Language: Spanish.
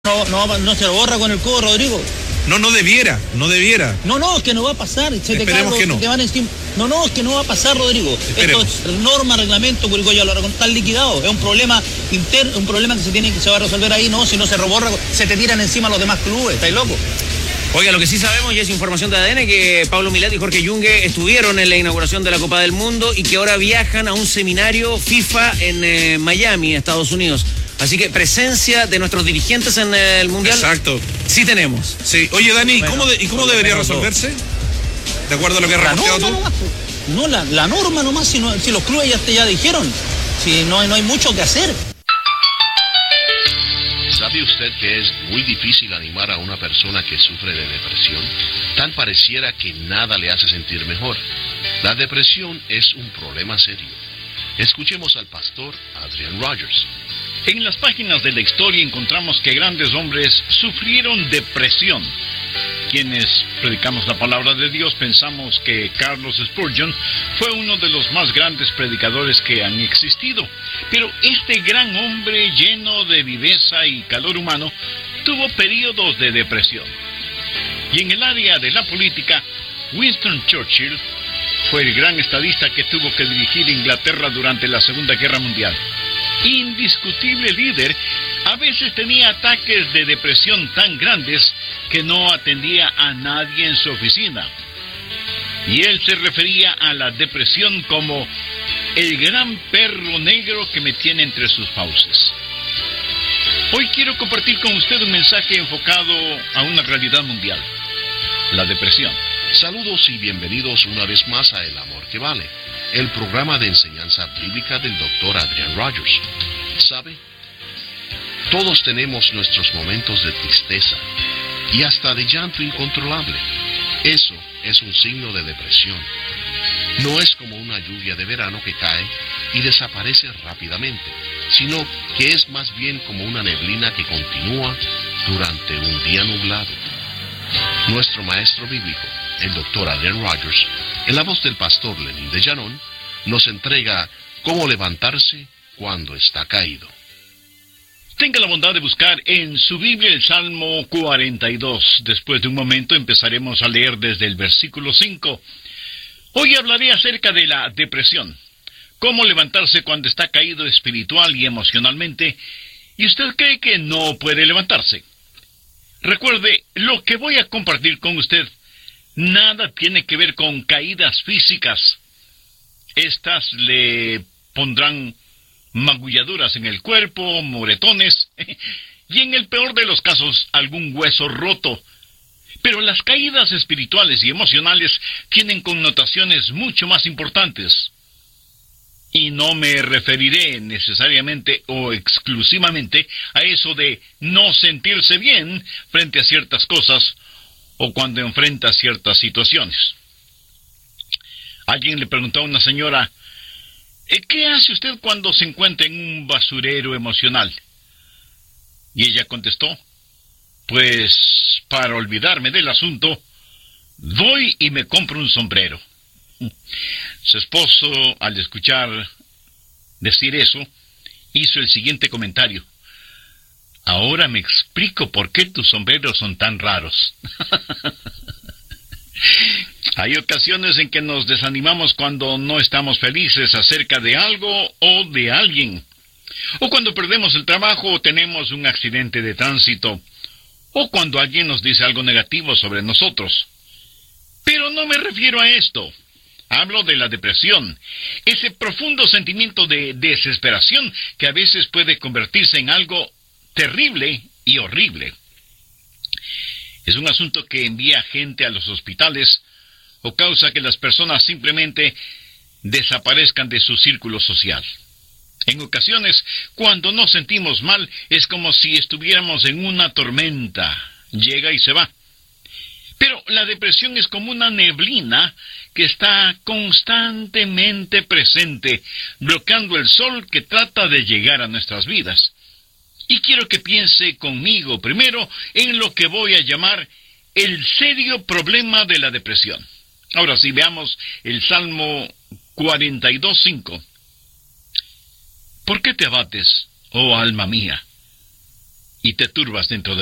No se lo borra con el codo, Rodrigo. No debiera. No, es que no va a pasar. Esperemos que no. Te van encima. No, es que no va a pasar, Rodrigo. Esperemos. Esto es norma, reglamento, Curicó lo están liquidado. Es un problema interno, un problema que se va a resolver ahí, no, si no se reborra, se te tiran encima los demás clubes, ¿estáis loco? Oiga, lo que sí sabemos, y es información de ADN, que Pablo Milad y Jorge Yungue estuvieron en la inauguración de la Copa del Mundo y que ahora viajan a un seminario FIFA en Miami, Estados Unidos. Así que presencia de nuestros dirigentes en el Mundial. Exacto. Sí tenemos. Sí. Oye, Dani, Bueno, ¿cómo debería resolverse? ¿De acuerdo a lo que has reportado tú? La norma nomás, si los clubes ya dijeron. Si no hay mucho que hacer. ¿Sabe usted que es muy difícil animar a una persona que sufre de depresión? Tal pareciera que nada le hace sentir mejor. La depresión es un problema serio. Escuchemos al pastor Adrian Rogers. En las páginas de la historia encontramos que grandes hombres sufrieron depresión. Quienes predicamos la palabra de Dios pensamos que Carlos Spurgeon fue uno de los más grandes predicadores que han existido. Pero este gran hombre lleno de viveza y calor humano tuvo periodos de depresión. Y en el área de la política, Winston Churchill fue el gran estadista que tuvo que dirigir Inglaterra durante la Segunda Guerra Mundial. Indiscutible líder, a veces tenía ataques de depresión tan grandes que no atendía a nadie en su oficina. Y él se refería a la depresión como el gran perro negro que me tiene entre sus fauces. Hoy quiero compartir con usted un mensaje enfocado a una realidad mundial: la depresión. Saludos y bienvenidos una vez más a El Amor que Vale, el programa de enseñanza bíblica del Dr. Adrian Rogers. ¿Sabe? Todos tenemos nuestros momentos de tristeza y hasta de llanto incontrolable. Eso es un signo de depresión. No es como una lluvia de verano que cae y desaparece rápidamente, sino que es más bien como una neblina que continúa durante un día nublado. Nuestro maestro bíblico, el Dr. Adrian Rogers, en la voz del pastor Lenín de Llanón, nos entrega cómo levantarse cuando está caído. Tenga la bondad de buscar en su Biblia el Salmo 42. Después de un momento empezaremos a leer desde el versículo 5. Hoy hablaré acerca de la depresión, cómo levantarse cuando está caído espiritual y emocionalmente, y usted cree que no puede levantarse. Recuerde, lo que voy a compartir con usted nada tiene que ver con caídas físicas. Estas le pondrán magulladuras en el cuerpo, moretones, y en el peor de los casos, algún hueso roto. Pero las caídas espirituales y emocionales tienen connotaciones mucho más importantes. Y no me referiré necesariamente o exclusivamente a eso de no sentirse bien frente a ciertas cosas o cuando enfrenta ciertas situaciones. Alguien le preguntó a una señora: ¿qué hace usted cuando se encuentra en un basurero emocional? Y ella contestó: pues para olvidarme del asunto, voy y me compro un sombrero. Su esposo, al escuchar decir eso, hizo el siguiente comentario: ahora me explico por qué tus sombreros son tan raros. Hay ocasiones en que nos desanimamos cuando no estamos felices acerca de algo o de alguien, o cuando perdemos el trabajo o tenemos un accidente de tránsito, o cuando alguien nos dice algo negativo sobre nosotros. Pero no me refiero a esto. Hablo de la depresión, ese profundo sentimiento de desesperación que a veces puede convertirse en algo terrible y horrible. Es un asunto que envía gente a los hospitales o causa que las personas simplemente desaparezcan de su círculo social. En ocasiones, cuando nos sentimos mal, es como si estuviéramos en una tormenta. Llega y se va. Pero la depresión es como una neblina que está constantemente presente, bloqueando el sol que trata de llegar a nuestras vidas. Y quiero que piense conmigo primero en lo que voy a llamar el serio problema de la depresión. Ahora sí, veamos el Salmo 42:5. ¿Por qué te abates, oh alma mía? y te turbas dentro de